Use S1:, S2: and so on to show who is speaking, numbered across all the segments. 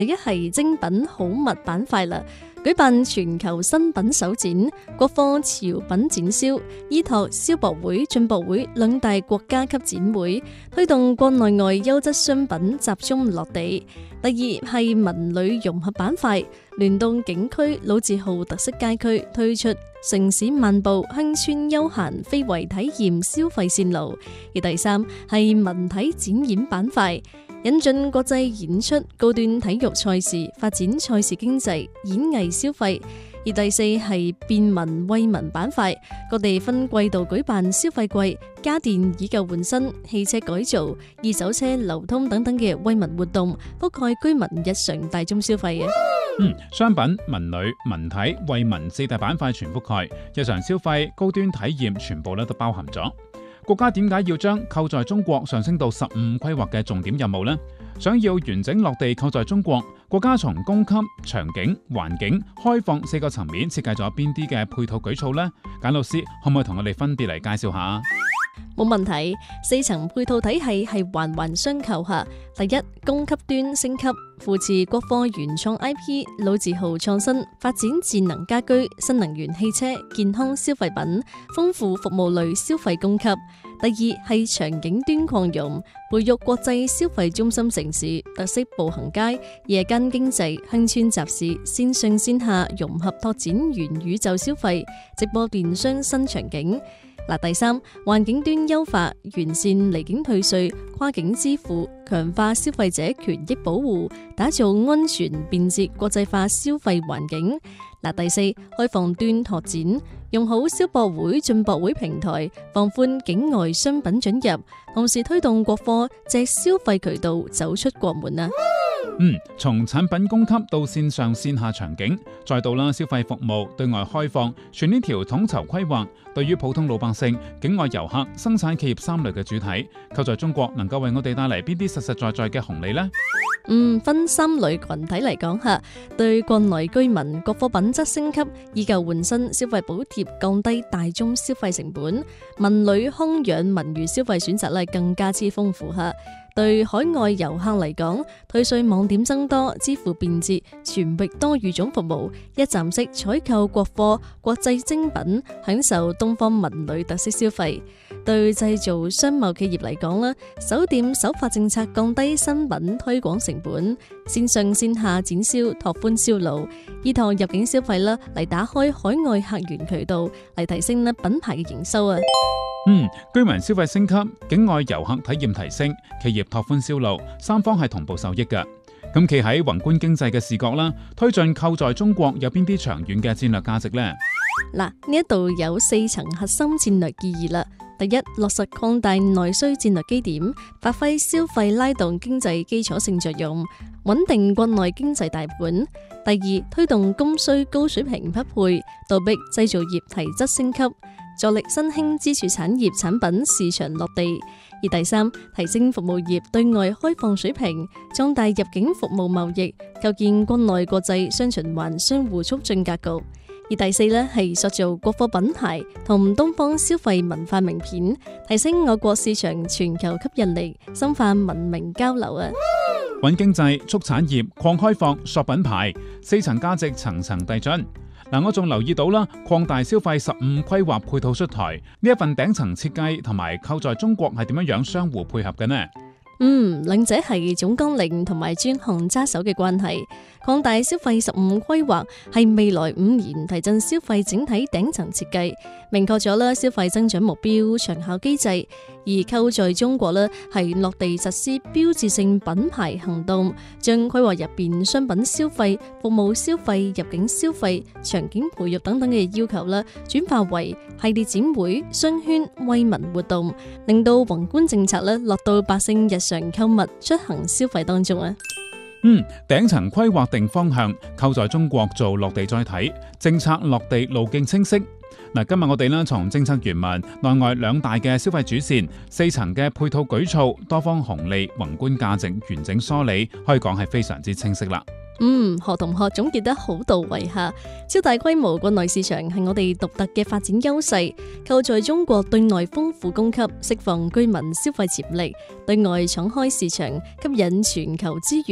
S1: 第一係精品好物板塊啦，舉辦全球新品首展、國貨潮品展銷，依託消博會、進博會兩大國家級展會，推動國內外優質商品集中落地。第二係文旅融合板塊，聯動景區、老字號特色街區，推出城市漫步、鄉村休閒、非遺體驗消費線路。而第三係文體展演板塊，引進國際演出、高端體育賽事，發展賽事經濟、演藝消費。而第四係便民惠民板塊，各地分季度舉辦消費季、家電以舊換新、汽車改造、二手車流通等等嘅惠民活動，覆蓋居民日常大宗消費嘅。
S2: 商品、文旅、文體、惠民四大板塊全覆蓋，日常消費、高端體驗全部都包含咗。國家點解要將構在中國上升到15規劃嘅重點任務呢？想要完整落地構在中國，國家從供給、場景、環境、開放四個層面設計咗邊啲嘅配套舉措呢？簡老師可唔可以同我哋分別嚟介紹下？
S1: 冇問題，四層配套體系係環環相扣下。第一，供給端升級，扶持國貨原創 IP、老字號創新，發展智能家居、新能源汽車、健康消費品，豐富服務類消費供給。第二係場景端擴容，培育國際消費中心城市、特色步行街、夜間經濟、鄉村集市，線上線下融合拓展元宇宙消費、直播電商新場景。第三，環境端優化，完善離境退稅、跨境支付，強化消費者權益保護，打造安全便捷國際化消費環境。第四，開放端拓展，用好消博會、進博會平台，放寬境外商品准入，同時推動國貨借消費渠道走出國門啊！
S2: 從產品供給到線上線下場景，再到消費服務對外開放，全呢條統籌規劃，對於普通老百姓、境外遊客、生產企業三類嘅主體，構在中國能夠為我哋帶嚟邊啲實實在在嘅紅利呢？
S1: 分三類群體嚟講下，對國內居民國貨品質升級、以舊換新、消費補貼降低大宗消費成本，文旅康養文娛消費選擇更加之豐富下。對海外遊客嚟講，退稅網點增多，支付便捷，全域多語種服務，一站式採購國貨、國際精品，享受東方文旅特色消費。對製造商貿企業嚟講，首店首發政策降低新品推廣成本，線上線下展銷拓寬銷路，依託入境消費嚟打開海外客源渠道，嚟提升品牌嘅營收啊！
S2: 居民消費升級，境外遊客體驗提升，企業拓寬銷路，三方係同步受益嘅。咁企喺宏觀經濟嘅視角啦，推進構在中國有邊啲長遠嘅戰略價值呢？
S1: 呢一度有4層核心戰略意義啦。第一，落實擴大內需戰略基點，發揮消費拉動經濟基礎性作用，穩定國內經濟大盤。第二，推動供需高水平匹配，倒逼製造業提質升級，助力新興支柱產業產品市場落地。而第三，提升服務業對外開放水平，壯大入境服務貿易，構建國內國際雙循環相互促進格局。而第四係塑造國貨品牌同東方消費文化名片，提升我國市場全球吸引力，深化文明交流啊！
S2: 穩經濟、促產業、擴開放、塑品牌，四層價值層層遞進。我仲留意到擴大消費15規劃配套出台，呢一份頂層設計同埋構在中國係點樣相互配合嘅呢？
S1: 兩者係總綱領同埋專項揸手嘅關係。擴大消費15規劃係未來5年提振消費整體頂層設計，明確咗消費增長目標、長效機制。而構在中國係落地實施標誌性品牌行動，將規劃入邊商品消費、服務消費、入境消費、場景培育等等嘅要求轉化為系列展會、商圈、惠民活動，令到宏觀政策落到百姓日常購物、出行消費當中啊！
S2: 頂層規劃定方向，構在中國做落地再睇，政策落地路徑清晰。今日我哋從政策原文、內外兩大嘅消費主線、4層嘅配套舉措、多方紅利、宏觀價值完整梳理，可以講係非常之清晰啦。
S1: 何同學總結得好到位下，超大規模國內市場係我哋獨特嘅發展優勢，構在中國對內豐富供給，釋放居民消費潛力，對外敞開市場，吸引全球資源，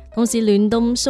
S1: 同時聯動